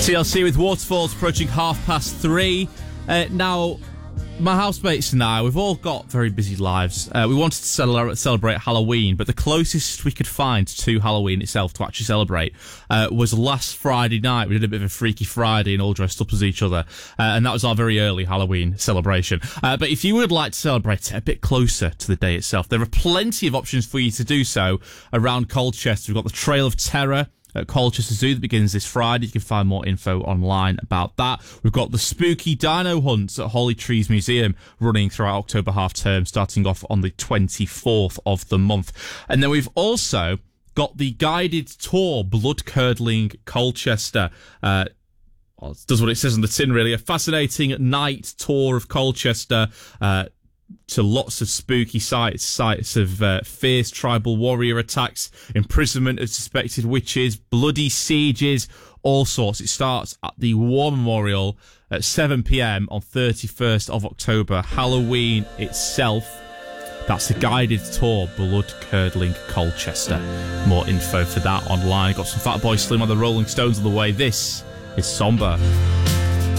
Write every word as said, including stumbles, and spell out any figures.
T L C with Waterfalls approaching half past three. Uh, now, my housemates and I, we've all got very busy lives. Uh, we wanted to celebrate, celebrate Halloween, but the closest we could find to Halloween itself to actually celebrate uh, was last Friday night. We did a bit of a Freaky Friday and all dressed up as each other, uh, and that was our very early Halloween celebration. Uh, but if you would like to celebrate it a bit closer to the day itself, there are plenty of options for you to do so around Colchester. We've got the Trail of Terror at Colchester Zoo that begins this Friday. You can find more info online about that. We've got the Spooky Dino Hunts at Holly Trees Museum running throughout October half term, starting off on the twenty-fourth of the month. And then we've also got the guided tour, Blood Curdling Colchester. Uh, well, it does what it says on the tin, really. A fascinating night tour of Colchester, uh, to lots of spooky sites, sites of uh, fierce tribal warrior attacks, imprisonment of suspected witches, bloody sieges, all sorts. It starts at the War Memorial at seven p.m. on thirty-first of October, Halloween itself. That's the guided tour, Blood Curdling Colchester. More info for that online. Got some Fatboy Slim on the Rolling Stones on the way. This is Somber.